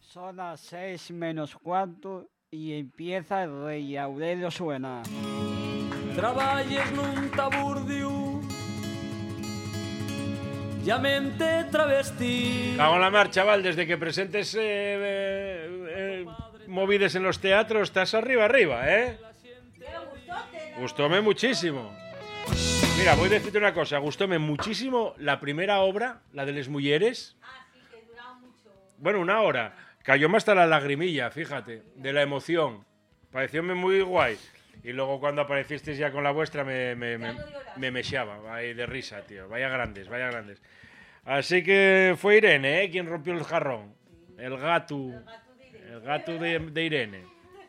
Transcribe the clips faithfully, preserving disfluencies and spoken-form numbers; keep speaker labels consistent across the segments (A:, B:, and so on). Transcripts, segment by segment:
A: Son las seis menos cuarto y empieza el Rey Aurelio Suena.
B: Traballes nun taburdiu, llamente travesti.
C: Cago en la mar, chaval, desde que presentes eh, eh, eh, movides en los teatros, estás arriba, arriba, ¿eh? Gustóme muchísimo. Mira, voy a decirte una cosa, gustóme muchísimo la primera obra, la de Les Mulleres.
D: Ah, sí, que duraba mucho.
C: Bueno, una hora. Cayóme hasta la lagrimilla, fíjate, de la emoción. Parecióme muy guay. Y luego cuando aparecisteis ya con la vuestra me, me, me, me mechaba ahí de risa, tío. Vaya grandes, vaya grandes. Así que fue Irene, ¿eh? Quien rompió el jarrón. El gato. El gato de, de Irene.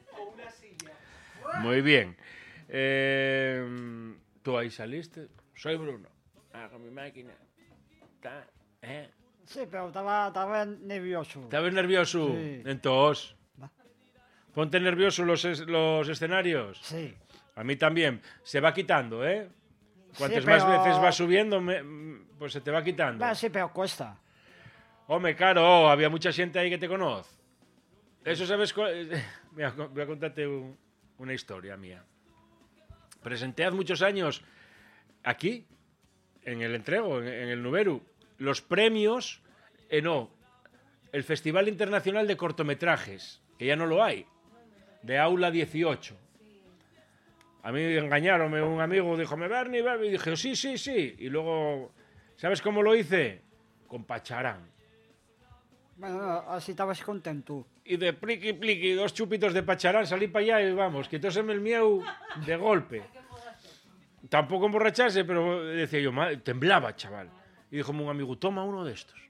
C: Muy bien. Eh, ¿Tú ahí saliste? Soy Bruno. Hago mi máquina. Ta, ¿eh?
A: Sí, pero estaba, estaba nervioso.
C: ¿Estabas nervioso?
A: Sí.
C: Entonces,
A: Va.
C: ponte nervioso los, es- los escenarios.
A: Sí.
C: A mí también. Se va quitando, ¿eh? Cuantas
A: Sí,
C: más
A: pero-
C: veces va subiendo, me- pues se te va quitando.
A: Va, sí, pero cuesta.
C: Hombre, claro, había mucha gente ahí que te conoce. Eso sabes... cu- Mira, voy a contarte un- una historia mía. Presenté hace muchos años aquí, en el entrego, en, en el Nuberu, los premios, eh, no, el Festival Internacional de Cortometrajes, que ya no lo hay, de Aula dieciocho. A mí engañaron, un amigo dijo, ¿me Bernie, Bernie? Y dije, sí, sí, sí. Y luego, ¿sabes cómo lo hice? Con Pacharán.
A: Bueno, así estabas contento.
C: Y de pliqui, pliqui, dos chupitos de Pacharán, salí para allá y vamos, quitóseme el mieu de golpe. Tampoco emborracharse, pero decía yo, "Madre", temblaba, chaval. Y dijo un amigo, toma uno de estos.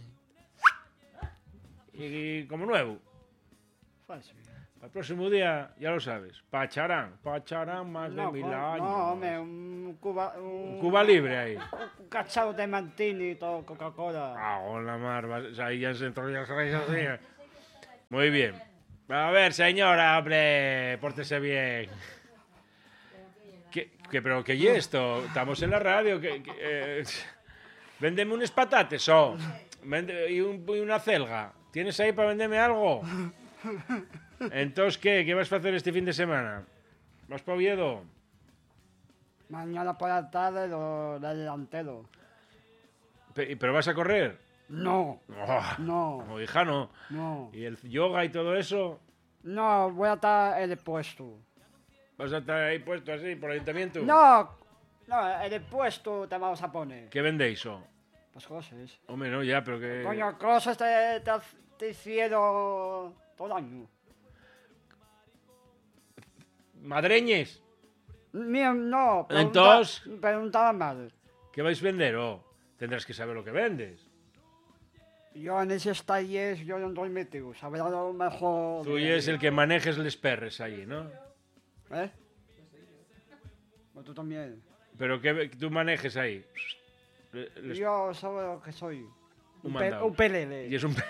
C: Y como nuevo.
A: Fácil.
C: Para el próximo día, ya lo sabes, Pacharán, Pacharán más
A: No,
C: de mil
A: con-
C: años.
A: no, hombre, un Cuba... Un,
C: Cuba libre ahí.
A: Un cachado de Mantini y todo, Coca-Cola.
C: Ah, con la mar, vas- ahí ya se entró ya se así. Muy bien. A ver, señora, hombre, pórtese bien. ¿Qué, qué, pero qué y esto? Estamos en la radio. Que, que, eh, véndeme unos patates, oh. Vende- y, un- y una celga. ¿Tienes ahí para venderme algo? Entonces, ¿qué? ¿Qué vas a hacer este fin de semana? ¿Vas para Oviedo?
A: Mañana por la tarde lo del delantero.
C: Pe- ¿Pero vas a correr?
A: No,
C: Oh,
A: no,
C: no, hija, no.
A: no.
C: ¿Y el yoga y todo eso?
A: No, voy a estar en el puesto.
C: ¿Vas a estar ahí puesto así por el ayuntamiento?
A: No, no, en el puesto te vamos a poner.
C: ¿Qué vendéis, oh?
A: Pues cosas.
C: Hombre, no, ya, pero que...
A: Coño, cosas te, te, te hicieron todo el año.
C: ¿Madreñes?
A: Mío, no, pregunta-
C: Entonces-
A: preguntaba mal.
C: ¿Qué vais a vender? Oh, tendrás que saber lo que vendes.
A: Yo en esos talleres yo no estoy metido, sabrá lo mejor.
C: Tú y es el que manejes les perres allí, ¿no?
A: ¿Eh? O tú también.
C: Pero que tú manejes ahí. Le- les-
A: Yo sabe lo que soy.
C: Un
A: Un, pe-
C: mandado.
A: un pelele.
C: Y es un...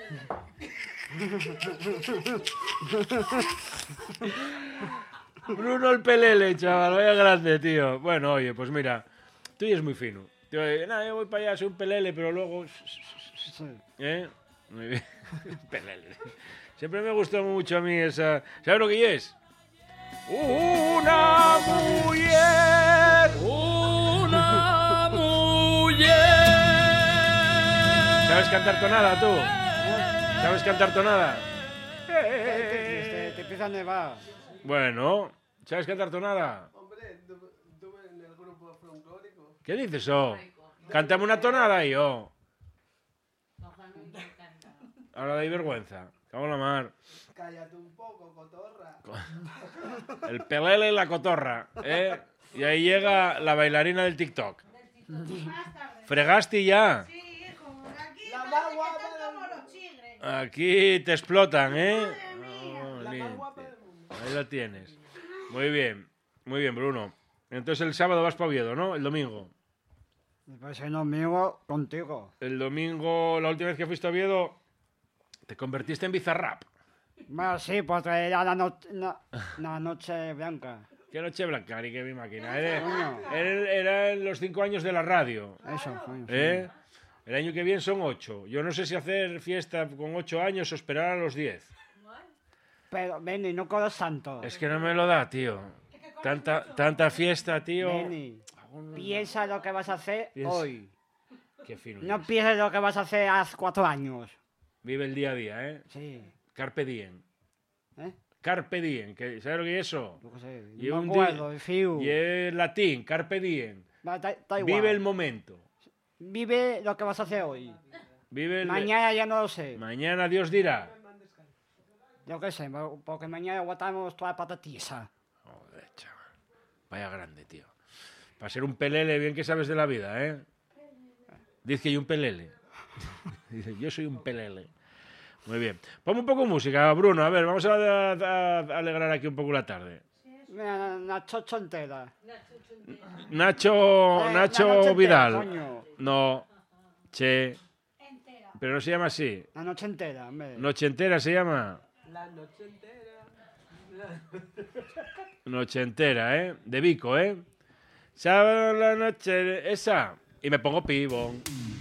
C: Bruno el pelele, chaval, vaya grande, tío. Bueno, oye, pues mira, tú ya es muy fino. Te voy, nada, yo voy para allá, soy un pelele, pero luego...
A: Sí.
C: ¿Eh? Muy bien. Pelele. Siempre me gustó mucho a mí esa... ¿Sabes lo que es? Una mujer.
B: Una mujer.
C: ¿Sabes cantar tonada tú? ¿Sabes cantar tonada?
A: Te, te- te- te empieza a nevar.
C: Bueno, ¿sabes cantar tonada?
E: Hombre, estuve en el grupo folclórico.
C: ¿Qué dices, oh? Cántame una tonada ahí, oh. Ahora dais vergüenza. Cago en la mar.
E: Cállate un poco, cotorra.
C: El pelele y la cotorra, ¿eh? Y ahí llega la bailarina del TikTok. ¿Fregaste ya?
D: Sí, hijo, aquí
E: La
D: parece
E: más
D: que
E: guapa
D: están
E: del
D: como los chigres.
C: Aquí te explotan, ¿eh? Oh,
E: La más
C: limpio.
E: guapa del mundo.
C: Ahí la tienes. Muy bien, muy bien, Bruno. Entonces el sábado vas para Oviedo, ¿no? El domingo.
A: Pues el domingo contigo.
C: El domingo, la última vez que fuiste a Oviedo, te convertiste en Bizarrap.
A: Bueno, sí, porque era la, no- la- la noche blanca.
C: Qué noche blanca, ni que mi máquina. Era,
A: Coño.
C: era- eran los cinco años de la radio,
A: Eso, coño. sí.
C: ¿eh? El año que viene son ocho. Yo no sé si hacer fiesta con ocho años o esperar a los diez.
A: Pero, Benny, no codas tanto.
C: Es que no me lo da, tío. Tanta, tanta fiesta, tío.
A: Benny, piensa lo que vas a hacer
C: Piensa.
A: hoy.
C: Qué fino.
A: No
C: eres.
A: pienses lo que vas a hacer hace cuatro años.
C: Vive el día a día, ¿eh?
A: Sí.
C: Carpe diem.
A: ¿Eh?
C: Carpe diem. que- ¿Sabes lo que es eso?
A: Yo qué sé.
C: Y
A: No
C: un
A: me
C: día-
A: acuerdo, fiu.
C: Y es latín, carpe diem.
A: Va, da- da igual.
C: Vive el momento.
A: Vive lo que vas a hacer hoy.
C: Vive el...
A: Mañana ya no lo sé.
C: Mañana Dios dirá.
A: Yo qué sé, porque mañana aguantamos toda la patatisa.
C: Joder, chaval. Vaya grande, tío. Para ser un pelele, bien que sabes de la vida, ¿eh? Dice que hay un pelele. Dice, yo soy un pelele. Muy bien. Ponme un poco de música, Bruno. A ver, vamos a, a- a alegrar aquí un poco la tarde.
A: Mira, una chocho entera.
C: Nacho,
A: Eh, la
C: Nacho
A: noche entera,
C: Vidal.
A: coño.
C: No. Che.
D: Entera.
C: Pero no se llama así.
A: La noche entera, hombre.
C: Noche entera se llama.
E: La noche entera.
C: Noche entera, ¿eh? De Vico, ¿eh? Sábado la noche. Esa. Y me pongo pibón.